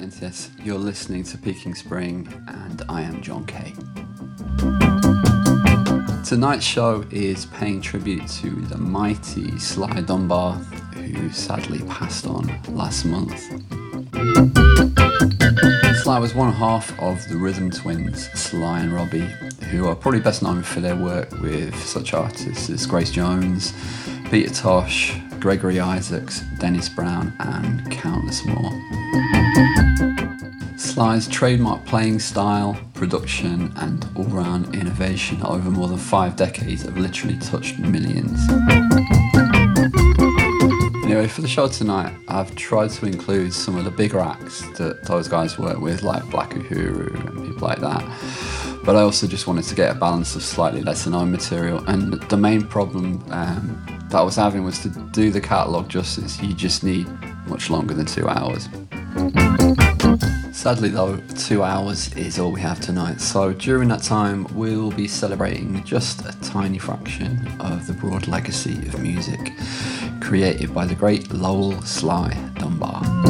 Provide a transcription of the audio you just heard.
Scientists. You're listening to Peaking Spring, and I am John Kay. Tonight's show is paying tribute to the mighty Sly Dunbar, who sadly passed on last month. Sly was one half of the Rhythm Twins, Sly and Robbie, who are probably best known for their work with such artists as Grace Jones, Peter Tosh, Gregory Isaacs, Dennis Brown, and countless more. Sly's trademark playing style, production, and all-round innovation over more than 5 decades have literally touched millions. Anyway, for the show tonight, I've tried to include some of the bigger acts that those guys work with, like Black Uhuru and people like that. But I also just wanted to get a balance of slightly lesser known material. And the main problem that I was having was to do the catalogue justice. You just need much longer than 2 hours. Sadly though, 2 hours is all we have tonight, so during that time we'll be celebrating just a tiny fraction of the broad legacy of music created by the great Lowell Sly Dunbar.